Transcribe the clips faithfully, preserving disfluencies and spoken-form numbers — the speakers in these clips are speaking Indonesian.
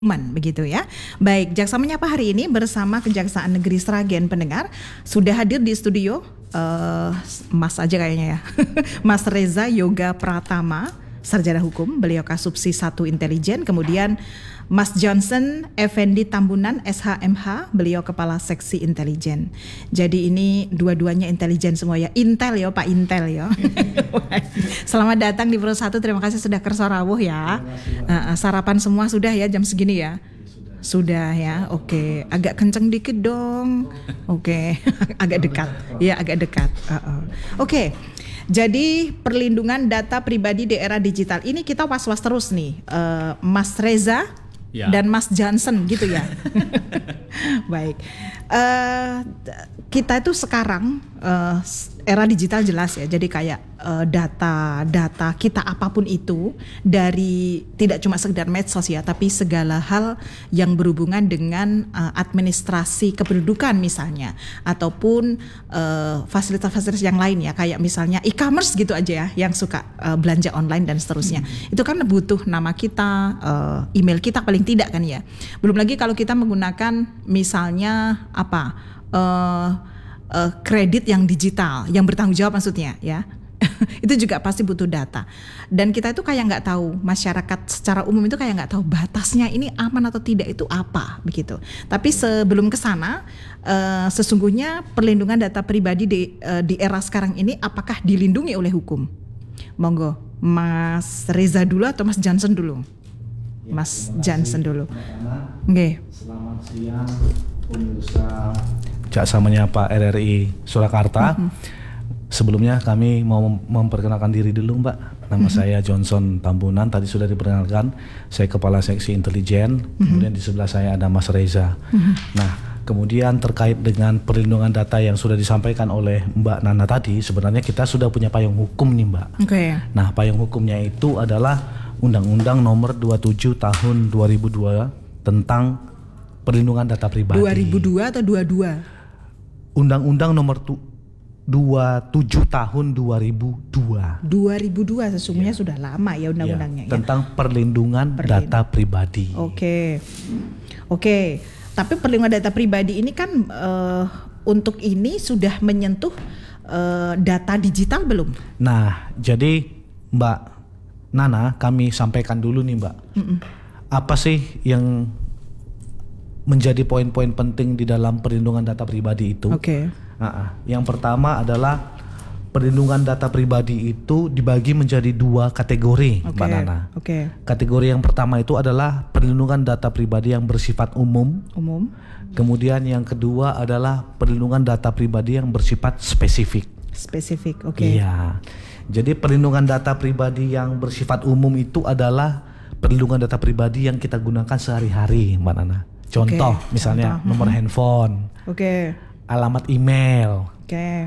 Man, begitu ya. Baik, Jaksa Menyapa hari ini bersama Kejaksaan Negeri Sragen. Pendengar sudah hadir di studio uh, Mas aja kayaknya ya. Mas Reza Yoga Pratama, sarjana hukum, beliau Kasubsi satu Intelijen. Kemudian Mas Johnson Effendi Tambunan S H M H, beliau Kepala Seksi Intelijen. Jadi ini dua-duanya intelijen semua ya. Intel ya Pak, Intel ya. Selamat datang di Pro satu, terima kasih sudah kersa rawuh ya. Uh, sarapan semua sudah ya jam segini ya? Sudah ya, oke. Okay. Agak kenceng dikit dong. Oke, okay. Agak dekat. Ya agak dekat. Uh-uh. Oke. Okay. Jadi perlindungan data pribadi di era digital ini kita was-was terus nih, uh, Mas Reza ya. Dan Mas Johnson gitu ya. Baik, uh, kita itu sekarang uh, era digital jelas ya. Jadi kayak uh, data-data kita apapun itu, dari tidak cuma sekedar medsos ya, tapi segala hal yang berhubungan dengan uh, administrasi kependudukan misalnya, ataupun uh, fasilitas-fasilitas yang lain ya, kayak misalnya e-commerce gitu aja ya, yang suka uh, belanja online dan seterusnya. Hmm. Itu kan butuh nama kita, uh, email kita paling tidak kan ya. Belum lagi kalau kita menggunakan misalnya apa? Uh, Uh, kredit yang digital, yang bertanggung jawab maksudnya ya. Itu juga pasti butuh data. Dan kita itu kayak nggak tahu, masyarakat secara umum itu kayak nggak tahu batasnya ini aman atau tidak itu apa begitu. Tapi sebelum ke sana, uh, sesungguhnya perlindungan data pribadi di, uh, di era sekarang ini apakah dilindungi oleh hukum? Monggo, Mas Reza dulu atau Mas Johnson dulu? Ya, Mas Johnson dulu. Oke. Okay. Selamat siang pemirsa Jaksa Menyapa R R I Surakarta. Mm-hmm. Sebelumnya kami mau memperkenalkan diri dulu Mbak. Nama mm-hmm. saya Johnson Tambunan, tadi sudah diperkenalkan. Saya Kepala Seksi Intelijen. Mm-hmm. Kemudian di sebelah saya ada Mas Reza. Mm-hmm. Nah, kemudian terkait dengan perlindungan data yang sudah disampaikan oleh Mbak Nana tadi, sebenarnya kita sudah punya payung hukum nih Mbak. Okay. Nah, payung hukumnya itu adalah Undang-Undang Nomor dua puluh tujuh Tahun dua ribu dua tentang perlindungan data pribadi. dua ribu dua atau dua puluh dua? Undang-Undang Nomor tu- dua puluh tujuh Tahun dua ribu dua. dua ribu dua sesungguhnya ya. Sudah lama ya undang-undangnya ya. Tentang perlindungan Perlind- data pribadi. Oke. Okay. Oke. Okay. Tapi perlindungan data pribadi ini kan uh, untuk ini sudah menyentuh uh, data digital belum? Nah, jadi Mbak Nana, kami sampaikan dulu nih Mbak. Mm-mm. Apa sih yang menjadi poin-poin penting di dalam perlindungan data pribadi itu? Oke. Okay. Nah, yang pertama adalah perlindungan data pribadi itu dibagi menjadi dua kategori, okay. Mbak Nana. Oke. Okay. Kategori yang pertama itu adalah perlindungan data pribadi yang bersifat umum. Umum. Kemudian yang kedua adalah perlindungan data pribadi yang bersifat spesifik. Spesifik, oke. Okay. Iya. Jadi perlindungan data pribadi yang bersifat umum itu adalah perlindungan data pribadi yang kita gunakan sehari-hari, Mbak Nana. Contoh, okay, misalnya contoh. Nomor hmm. handphone, okay. alamat email, okay.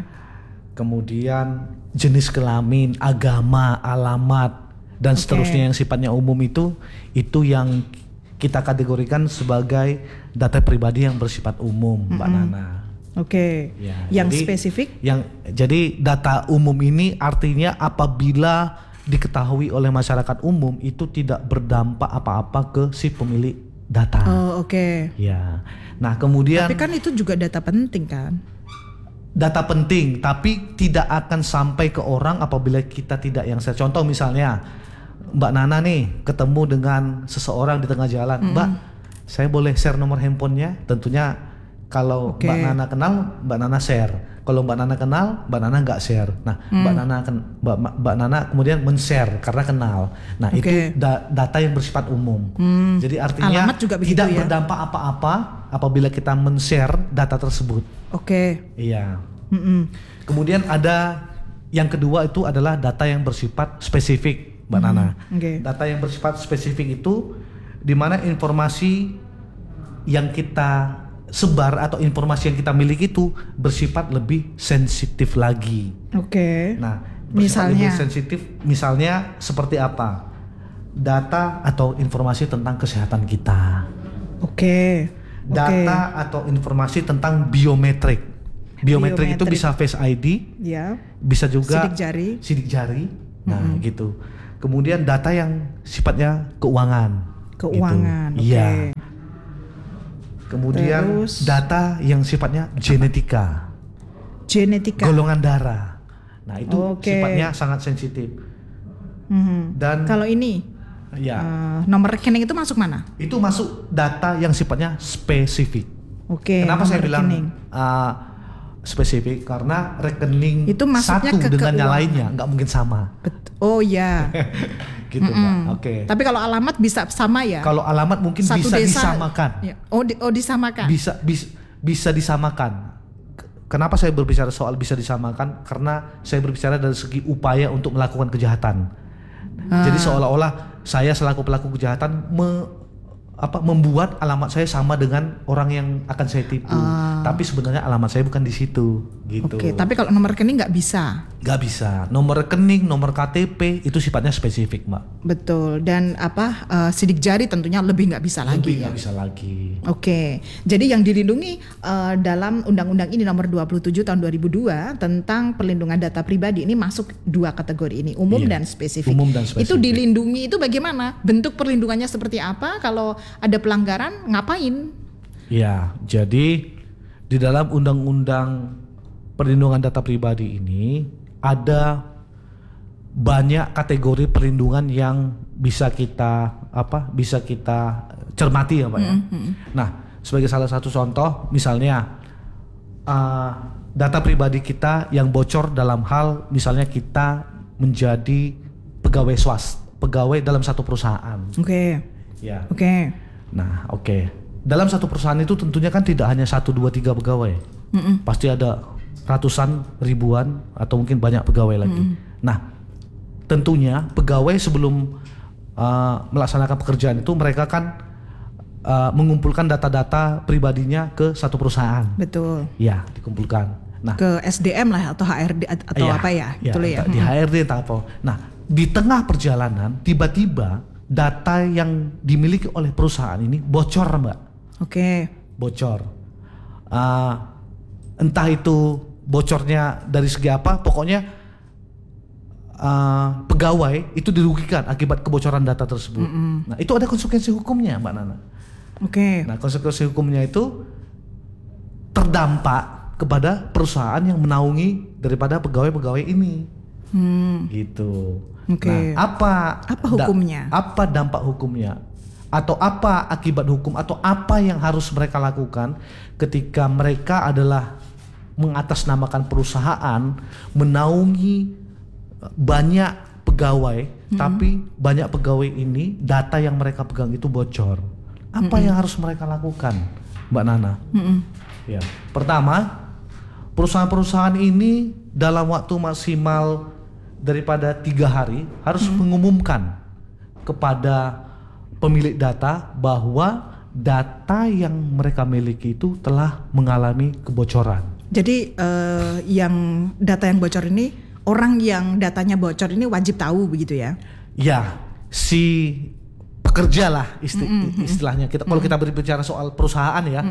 kemudian jenis kelamin, agama, alamat, dan okay. seterusnya yang sifatnya umum itu, itu yang kita kategorikan sebagai data pribadi yang bersifat umum, mm-hmm. Mbak Nana. Oke. Okay. Ya, yang jadi, spesifik? Yang jadi data umum ini artinya apabila diketahui oleh masyarakat umum itu tidak berdampak apa-apa ke si pemilik data. Oh, oke. Okay. Ya. Nah, kemudian tapi kan itu juga data penting kan? Data penting, tapi tidak akan sampai ke orang apabila kita tidak yang saya contoh misalnya Mbak Nana nih ketemu dengan seseorang di tengah jalan. Mm-hmm. Mbak, saya boleh share nomor handphonenya? Tentunya kalau okay. Mbak Nana kenal, Mbak Nana share. Kalau Mbak Nana kenal, Mbak Nana nggak share. Nah, hmm. Mbak Nana Mbak, Mbak Nana kemudian men-share karena kenal. Nah, okay. itu da- data yang bersifat umum. Hmm. Jadi artinya juga tidak ya? berdampak apa-apa apabila kita men-share data tersebut. Oke. Okay. Iya. Mm-mm. Kemudian ada yang kedua itu adalah data yang bersifat spesifik, Mbak hmm. Nana. Okay. Data yang bersifat spesifik itu di mana informasi yang kita sebar atau informasi yang kita miliki itu bersifat lebih sensitif lagi. Oke. Okay. Nah, misalnya lebih sensitif, misalnya seperti apa? Data atau informasi tentang kesehatan kita. Oke. Okay. Data okay. atau informasi tentang biometrik. Biometrik, biometrik itu bisa Face I D, ya. Bisa juga sidik jari. Sidik jari. Nah, mm-hmm. gitu. Kemudian data yang sifatnya keuangan. Keuangan. Gitu. Oke. Iya. Kemudian Terus, data yang sifatnya genetika, genetika. golongan darah. Nah itu Oke. sifatnya sangat sensitif. Mhm. Dan Kalau ini ya eh, nomor rekening itu masuk mana? itu masuk data yang sifatnya spesifik. Oke. Kenapa saya nomor bilang rekening. uh, spesifik? Karena rekening Itu masuknya satu ke dengan yang keuangan. lainnya nggak mungkin sama. Bet- oh ya. Gitu Mbak. Oke. Tapi kalau alamat bisa sama ya? Kalau alamat mungkin Satu bisa desa, disamakan. Ya. Oh, di- oh disamakan. Bisa bisa bisa disamakan. K- Kenapa saya berbicara soal bisa disamakan? Karena saya berbicara dari segi upaya untuk melakukan kejahatan. Ah. Jadi seolah-olah saya selaku pelaku kejahatan me- apa membuat alamat saya sama dengan orang yang akan saya tipu. Ah. Tapi sebenarnya alamat saya bukan di situ, gitu. Oke, tapi kalau nomor rekening nggak bisa. Nggak bisa. Nomor rekening, nomor K T P itu sifatnya spesifik, Mbak. Betul. Dan apa eh, sidik jari tentunya lebih nggak bisa lagi. Lebih ya? nggak bisa lagi. Oke, jadi yang dilindungi eh, dalam undang-undang ini nomor dua puluh tujuh tahun dua ribu dua tentang perlindungan data pribadi ini masuk dua kategori ini, umum Iya, dan spesifik. umum dan spesifik. Itu dilindungi itu bagaimana? Bentuk perlindungannya seperti apa? Kalau ada pelanggaran ngapain? Ya, jadi di dalam undang-undang perlindungan data pribadi ini ada banyak kategori perlindungan yang bisa kita apa bisa kita cermati ya Pak ya. Mm-hmm. Nah, sebagai salah satu contoh misalnya uh, data pribadi kita yang bocor dalam hal misalnya kita menjadi pegawai swasta, pegawai dalam satu perusahaan. Oke, Ya. oke. Nah, oke. Dalam satu perusahaan itu tentunya kan tidak hanya satu, dua, tiga pegawai. Mm-mm. Pasti ada ratusan, ribuan, atau mungkin banyak pegawai lagi. Mm-mm. Nah, tentunya pegawai sebelum uh, melaksanakan pekerjaan itu mereka kan uh, mengumpulkan data-data pribadinya ke satu perusahaan. Betul. Ya, dikumpulkan. Nah, Ke S D M lah atau H R D atau iya, apa ya? iya, Gitu loh ya. entah di H R D entah apa. Nah, di tengah perjalanan tiba-tiba data yang dimiliki oleh perusahaan ini bocor, Mbak. Oke. Bocor. Uh, entah itu bocornya dari segi apa, pokoknya uh, pegawai itu dirugikan akibat kebocoran data tersebut. Mm-mm. Nah, itu ada konsekuensi hukumnya, Mbak Nana. Oke. Nah, konsekuensi hukumnya itu terdampak kepada perusahaan yang menaungi daripada pegawai-pegawai ini. Hmm. Gitu. Oke. Nah, apa Apa hukumnya? Da, apa dampak hukumnya? Atau apa akibat hukum atau apa yang harus mereka lakukan ketika mereka adalah mengatasnamakan perusahaan, menaungi banyak pegawai, Hmm. tapi banyak pegawai ini data yang mereka pegang itu bocor. Apa Hmm. yang harus mereka lakukan, Mbak Nana? Mm-mm. Ya. Pertama, perusahaan-perusahaan ini dalam waktu maksimal daripada tiga hari harus Hmm. mengumumkan kepada pemilik data bahwa data yang mereka miliki itu telah mengalami kebocoran. Jadi eh, yang data yang bocor ini, orang yang datanya bocor ini wajib tahu begitu ya? Ya, si pekerja lah isti- istilahnya. Kita kalau kita berbicara soal perusahaan ya,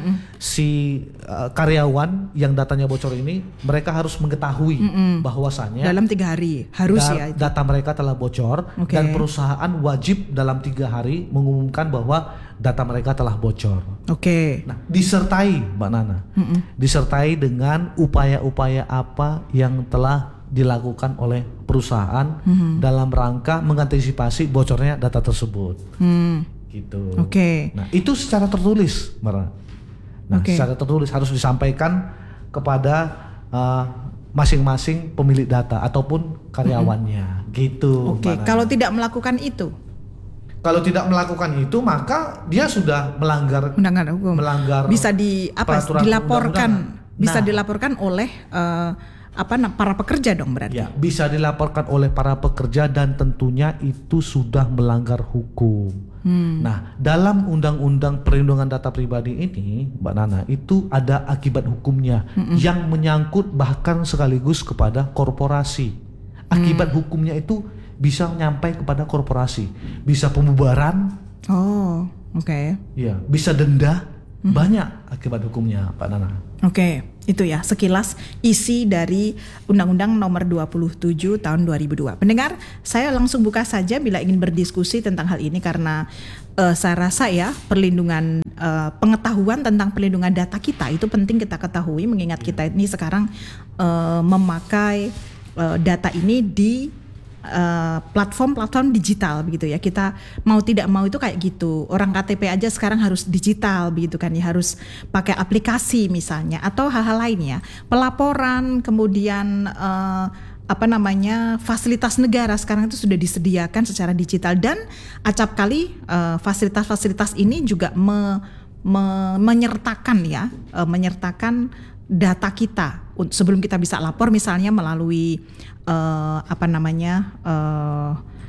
si uh, karyawan yang datanya bocor ini mereka harus mengetahui bahwasannya Dalam tiga hari harus da- ya? itu? data mereka telah bocor. Oke. Dan perusahaan wajib dalam tiga hari mengumumkan bahwa data mereka telah bocor. Oke. Nah, disertai Mbak Nana, disertai dengan upaya-upaya apa yang telah dilakukan oleh perusahaan dalam rangka mengantisipasi bocornya data tersebut. Hmm. Gitu. Oke. Nah, itu secara tertulis, Mbak Nana. Nah, Oke. secara tertulis harus disampaikan kepada uh, masing-masing pemilik data ataupun karyawannya. Gitu. Oke. Mbak Nana. Kalau tidak melakukan itu, Kalau tidak melakukan itu maka dia sudah melanggar undang-undang hukum melanggar bisa di apa? peraturan Dilaporkan, undang-undangan. bisa Nah. dilaporkan oleh eh, apa? na- Para pekerja dong berarti. Ya, bisa dilaporkan oleh para pekerja dan tentunya itu sudah melanggar hukum. Hmm. Nah, dalam Undang-Undang Perlindungan Data Pribadi ini, Mbak Nana, itu ada akibat hukumnya yang menyangkut bahkan sekaligus kepada korporasi. Akibat hukumnya itu bisa nyampai kepada korporasi, bisa pembubaran, Oh, oke. ya, bisa denda, banyak akibat hukumnya, Pak Nana. Oke. Itu ya sekilas isi dari Undang-Undang Nomor dua puluh tujuh Tahun dua ribu dua. Pendengar, saya langsung buka saja bila ingin berdiskusi tentang hal ini karena uh, saya rasa ya perlindungan uh, pengetahuan tentang perlindungan data kita itu penting kita ketahui, mengingat kita ini sekarang uh, memakai uh, data ini di Uh, platform-platform digital begitu ya. Kita mau tidak mau itu kayak gitu. Orang K T P aja sekarang harus digital begitu kan ya, harus pakai aplikasi misalnya atau hal-hal lainnya. Pelaporan, kemudian uh, apa namanya fasilitas negara sekarang itu sudah disediakan secara digital dan acap kali uh, fasilitas-fasilitas ini juga me, me, menyertakan ya, uh, menyertakan data kita sebelum kita bisa lapor misalnya melalui uh, apa namanya uh,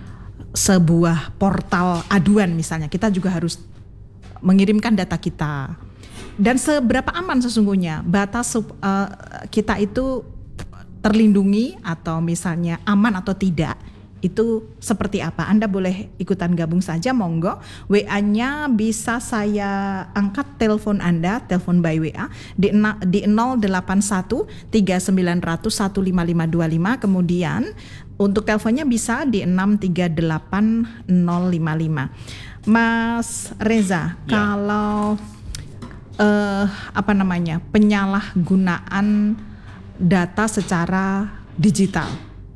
sebuah portal aduan misalnya, kita juga harus mengirimkan data kita. Dan seberapa aman sesungguhnya batas uh, kita itu terlindungi atau misalnya aman atau tidak, itu seperti apa? Anda boleh ikutan gabung saja, monggo. W A-nya bisa saya angkat telepon Anda, telepon by W A di, di nol delapan satu tiga sembilan nol nol satu lima lima dua lima. Kemudian untuk teleponnya bisa di enam tiga delapan nol lima lima. Mas Reza, ya. Kalau uh, apa namanya penyalahgunaan data secara digital.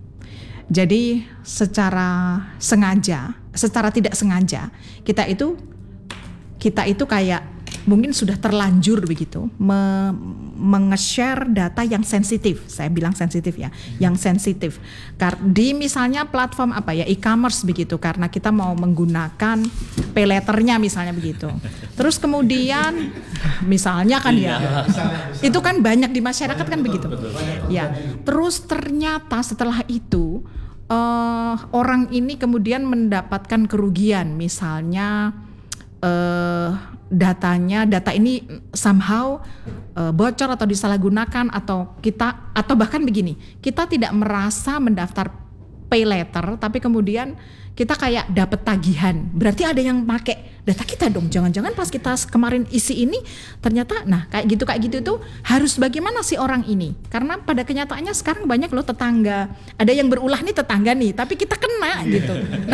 Jadi secara sengaja, secara tidak sengaja kita itu kita itu kayak mungkin sudah terlanjur begitu me, menge-share data yang sensitif. Saya bilang sensitif ya, yang sensitif. Di misalnya platform apa ya, e-commerce begitu, karena kita mau menggunakan pay letter-nya misalnya begitu. Terus kemudian misalnya kan ya, itu kan banyak di masyarakat kan begitu. Ya, terus ternyata setelah itu uh, orang ini kemudian mendapatkan kerugian, misalnya uh, datanya, data ini somehow uh, bocor atau disalahgunakan atau kita atau bahkan begini, kita tidak merasa mendaftar pay letter tapi kemudian kita kayak dapat tagihan. Berarti ada yang pakai data kita dong. Jangan-jangan pas kita kemarin isi ini ternyata nah kayak gitu kayak gitu itu harus bagaimana sih orang ini? Karena pada kenyataannya sekarang banyak loh tetangga. Ada yang berulah nih tetangga nih, tapi kita kena gitu.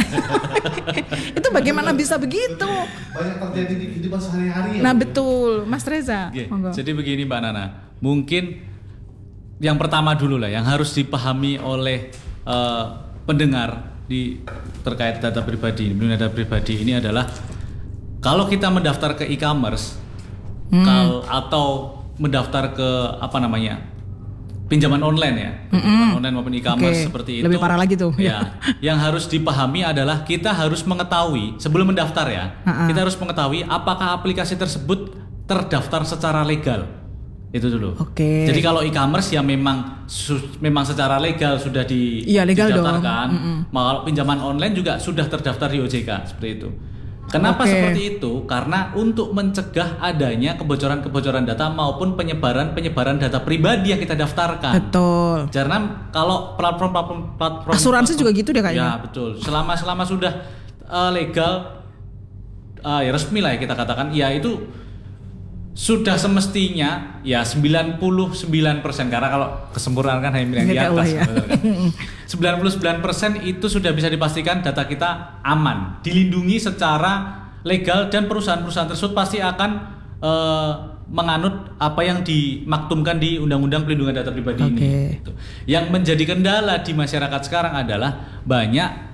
Itu bagaimana bisa begitu? Banyak terjadi di kehidupan sehari-hari. Nah, betul, Mas Reza. Okay. Jadi begini Mbak Nana, mungkin yang pertama dulu lah yang harus dipahami oleh uh, pendengar di terkait data pribadi, data pribadi ini adalah kalau kita mendaftar ke e-commerce hmm. kal, atau mendaftar ke apa namanya pinjaman online ya, pinjaman hmm. online maupun e-commerce okay. seperti itu. Lebih parah lagi tuh. Ya, yang harus dipahami adalah kita harus mengetahui sebelum mendaftar ya, uh-uh. kita harus mengetahui apakah aplikasi tersebut terdaftar secara legal. Itu dulu. Oke. Okay. Jadi kalau e-commerce ya memang su- memang secara legal sudah di iya, legal didaftarkan. Mm-hmm. Kalau pinjaman online juga sudah terdaftar di O J K seperti itu. Kenapa okay. seperti itu? Karena untuk mencegah adanya kebocoran-kebocoran data maupun penyebaran-penyebaran data pribadi yang kita daftarkan. Betul. Karena kalau platform-platform platform asuransi platform, juga gitu deh kayaknya. Ya betul. Selama selama sudah uh, legal, uh, ya resmi lah ya kita katakan, ya itu sudah semestinya ya sembilan puluh sembilan persen, karena kalau kesempurnaan kan hanya yang di atas ya. Kan? sembilan puluh sembilan persen itu sudah bisa dipastikan data kita aman, dilindungi secara legal, dan perusahaan-perusahaan tersebut pasti akan uh, menganut apa yang dimaktumkan di Undang-Undang Perlindungan Data Pribadi okay. ini. Gitu. Yang menjadi kendala di masyarakat sekarang adalah banyak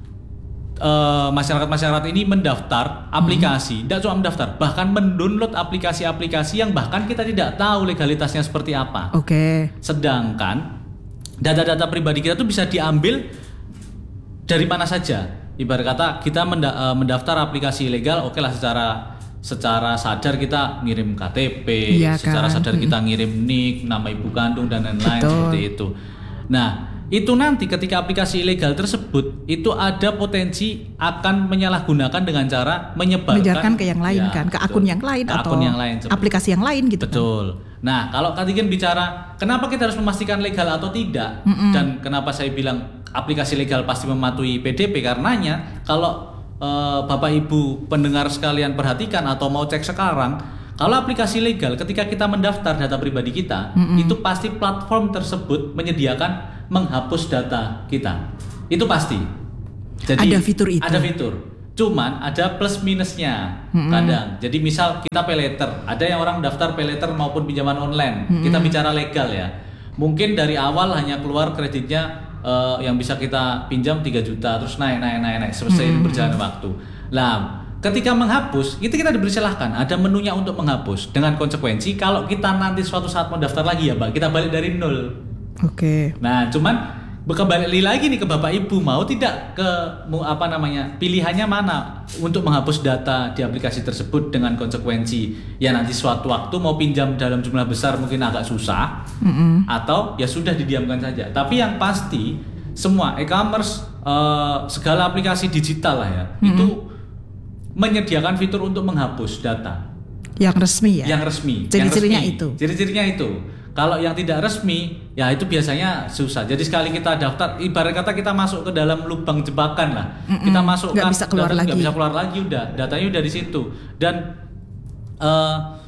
Uh, masyarakat-masyarakat ini mendaftar aplikasi, tidak hmm. cuma mendaftar, bahkan mendownload aplikasi-aplikasi yang bahkan kita tidak tahu legalitasnya seperti apa. Oke. Okay. Sedangkan data-data pribadi kita tuh bisa diambil dari mana saja. Ibarat kata kita menda- uh, mendaftar aplikasi ilegal, oke okay lah secara secara sadar kita ngirim K T P, ya, secara kan? sadar hmm. kita ngirim N I K, nama ibu kandung dan lain-lain seperti itu. Nah. Itu nanti ketika aplikasi ilegal tersebut itu ada potensi akan menyalahgunakan dengan cara menyebarkan menyebarkan ke yang lain ya, kan, ke betul. akun yang lain ke atau akun yang lain, aplikasi yang lain gitu. Betul. Kan? Nah, kalau tadi kan bicara kenapa kita harus memastikan legal atau tidak, Mm-mm. dan kenapa saya bilang aplikasi legal pasti mematuhi P D P, karenanya kalau uh, Bapak Ibu pendengar sekalian perhatikan atau mau cek sekarang, Kalau aplikasi legal, ketika kita mendaftar data pribadi kita, mm-hmm. itu pasti platform tersebut menyediakan menghapus data kita. Itu pasti. Jadi ada fitur itu. Ada fitur. Cuman ada plus minusnya mm-hmm. kadang. Jadi misal kita pay later, ada yang orang daftar pay later maupun pinjaman online. Mm-hmm. Kita bicara legal ya. Mungkin dari awal hanya keluar kreditnya uh, yang bisa kita pinjam tiga juta, terus naik naik naik naik selesai mm-hmm. berjalan waktu. Lah, ketika menghapus, itu kita dipersilahkan ada menunya untuk menghapus dengan konsekuensi kalau kita nanti suatu saat mau daftar lagi ya, Mbak, kita balik dari nol. Oke. Okay. Nah, cuman kembali lagi nih ke Bapak Ibu, mau tidak ke apa namanya? Pilihannya mana untuk menghapus data di aplikasi tersebut dengan konsekuensi ya nanti suatu waktu mau pinjam dalam jumlah besar mungkin agak susah, mm-hmm. atau ya sudah didiamkan saja. Tapi yang pasti semua e-commerce uh, segala aplikasi digital lah ya, mm-hmm. itu menyediakan fitur untuk menghapus data yang resmi ya. Yang resmi. Ciri-cirinya yang resmi. itu. Ciri-cirinya itu. Kalau yang tidak resmi, ya itu biasanya susah. Jadi sekali kita daftar, ibarat kata kita masuk ke dalam lubang jebakan lah. Mm-mm. Kita masuk nggak bisa keluar lagi. Nggak bisa keluar lagi udah. Datanya udah di situ. Dan uh,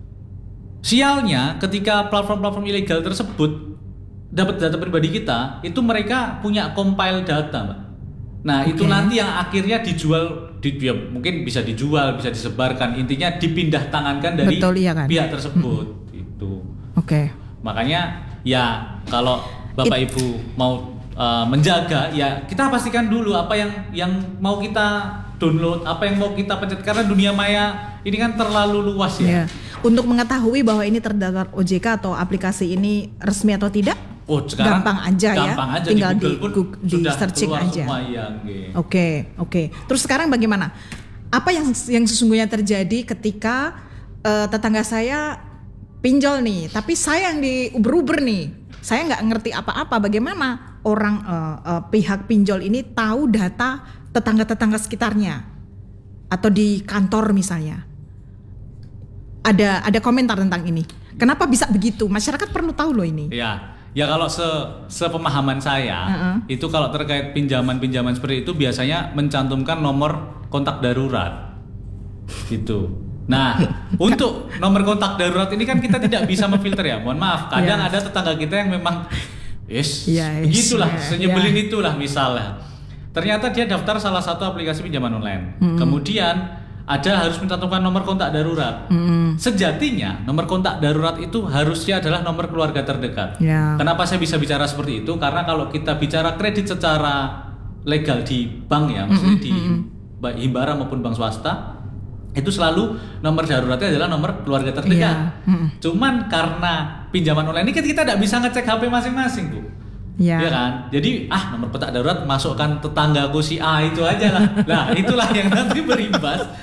sialnya ketika platform-platform ilegal tersebut dapat data pribadi kita, itu mereka punya compile data, Mbak. Nah, okay. itu nanti yang akhirnya dijual, di, ya, mungkin bisa dijual, bisa disebarkan. Intinya dipindah tangankan dari Betul, iya kan? pihak tersebut. Mm-hmm. Itu. Oke. Okay. Makanya ya kalau Bapak It, Ibu mau uh, menjaga, ya kita pastikan dulu apa yang yang mau kita download, apa yang mau kita pencet, karena dunia maya ini kan terlalu luas ya. Yeah. Untuk mengetahui bahwa ini terdaftar O J K atau aplikasi ini resmi atau tidak, oh, sekarang gampang aja gampang ya, aja tinggal di, di, Google di, di searching aja. Oke, oke. Okay. Terus sekarang bagaimana? Apa yang yang sesungguhnya terjadi ketika uh, tetangga saya pinjol nih, tapi saya yang di Uber-Uber nih, saya nggak ngerti apa-apa. Bagaimana orang uh, uh, pihak pinjol ini tahu data tetangga-tetangga sekitarnya atau di kantor misalnya? Ada ada komentar tentang ini. Kenapa bisa begitu? Masyarakat perlu tahu loh ini. Ya, ya kalau se sepemahaman saya uh-uh. itu kalau terkait pinjaman-pinjaman seperti itu biasanya mencantumkan nomor kontak darurat, gitu. Nah, untuk nomor kontak darurat ini kan kita tidak bisa memfilter ya. Mohon maaf, kadang yeah. ada tetangga kita yang memang yes, yes begitulah, yeah, senyebelin yeah. itulah misalnya. Ternyata dia daftar salah satu aplikasi pinjaman online. Mm-hmm. Kemudian ada harus mencantumkan nomor kontak darurat. Mm-hmm. Sejatinya nomor kontak darurat itu harusnya adalah nomor keluarga terdekat. Yeah. Kenapa saya bisa bicara seperti itu? Karena kalau kita bicara kredit secara legal di bank ya, maksudnya mm-hmm. di himbara maupun bank swasta, itu selalu nomor daruratnya adalah nomor keluarga terdekat. Yeah. Mm-hmm. Cuman karena pinjaman online ini kita tidak bisa ngecek H P masing-masing, Bu. Ya. Ya kan? Jadi ah nomor kontak darurat masukkan tetanggaku si A itu aja lah. Nah, itulah yang nanti berimbas.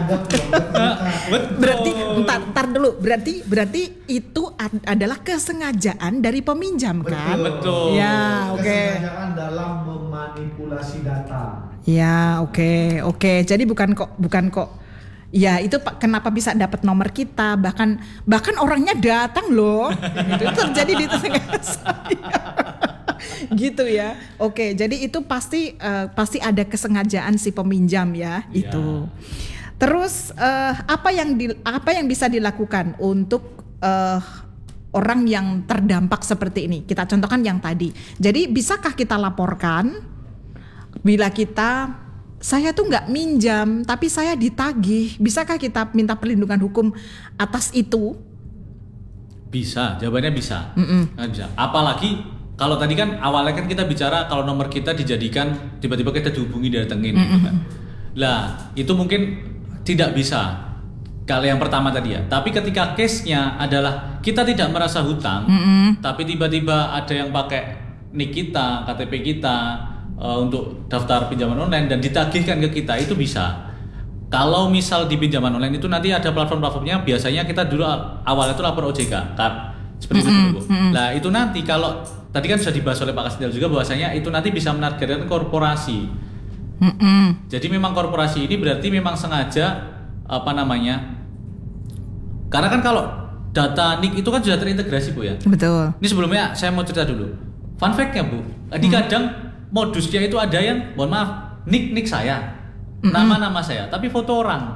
Berarti entar, entar dulu. Berarti berarti itu ad- adalah kesengajaan dari peminjam kan? Betul. Ya, oke. Okay. Kesengajaan dalam memanipulasi data. Ya, oke. Okay, oke. Okay. Jadi bukan kok bukan kok ya itu kenapa bisa dapat nomor kita, bahkan bahkan orangnya datang loh. Itu terjadi di tetangga saya. Gitu ya. Oke, jadi itu pasti uh, pasti ada kesengajaan si peminjam ya, yeah. itu. Terus uh, apa yang di, apa yang bisa dilakukan untuk uh, orang yang terdampak seperti ini? Kita contohkan yang tadi. Jadi bisakah kita laporkan bila kita saya tuh nggak minjam tapi saya ditagih? Bisakah kita minta perlindungan hukum atas itu? Bisa, jawabannya bisa. Nah, bisa. Apalagi kalau tadi kan awalnya kan kita bicara kalau nomor kita dijadikan tiba-tiba kita dihubungi didatengin mm-hmm. gitu kan. Lah, itu mungkin tidak bisa. Kalau yang pertama tadi ya. Tapi ketika case-nya adalah kita tidak merasa hutang, mm-hmm. tapi tiba-tiba ada yang pakai nik kita, K T P kita uh, untuk daftar pinjaman online dan ditagihkan ke kita, itu bisa. Kalau misal di pinjaman online itu nanti ada platform-platformnya, biasanya kita dulu awalnya itu lapor O J K kan. Seperti mm-hmm. itu, Bu. Mm-hmm. Nah, itu nanti kalau tadi kan sudah dibahas oleh Pak Kasdil juga bahwasanya itu nanti bisa menargetkan korporasi. Mm-hmm. Jadi memang korporasi ini berarti memang sengaja apa namanya? Karena kan kalau data nik itu kan sudah terintegrasi, Bu ya. Betul. Ini sebelumnya saya mau cerita dulu. Fun fact-nya, Bu. Tadi mm. kadang modusnya itu ada yang mohon maaf, nik nik saya. Mm-hmm. Nama-nama saya, tapi foto orang.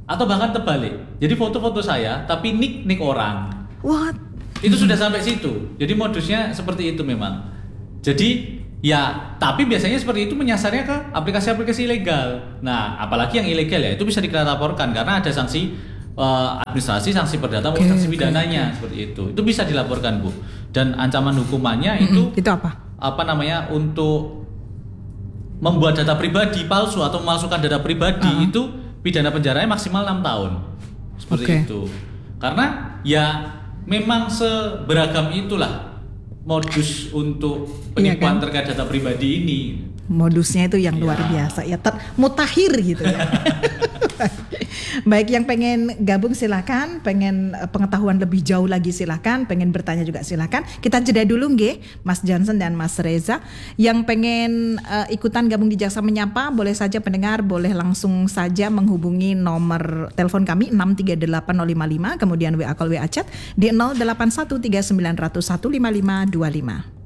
atau bahkan terbalik. Jadi foto-foto saya tapi nick nick orang. What? Itu sudah sampai situ. Jadi modusnya seperti itu memang. Jadi ya, tapi biasanya seperti itu menyasarnya ke aplikasi-aplikasi ilegal. Nah, apalagi yang ilegal ya itu bisa kita laporkan karena ada sanksi uh, administrasi, sanksi perdata maupun okay, sanksi okay, pidananya okay. seperti itu. Itu bisa dilaporkan, Bu. Dan ancaman hukumannya Mm-mm, itu itu apa? Apa namanya? Untuk membuat data pribadi palsu atau memalsukan data pribadi uh-huh. itu pidana penjaranya maksimal enam tahun. Seperti okay. itu. Karena ya memang seberagam itulah modus untuk penipuan iya kan? terkait data pribadi ini. Modusnya itu yang ya. luar biasa ya, ter- mutakhir gitu ya. Baik, yang pengen gabung silakan, pengen pengetahuan lebih jauh lagi silakan, pengen bertanya juga silakan. Kita jeda dulu nggih, Mas Johnson dan Mas Reza. Yang pengen uh, ikutan gabung di Jaksa Menyapa, boleh saja pendengar, boleh langsung saja menghubungi nomor telepon kami enam tiga delapan nol lima lima, kemudian W A call W A chat di nol delapan satu tiga sembilan nol nol satu lima lima dua lima.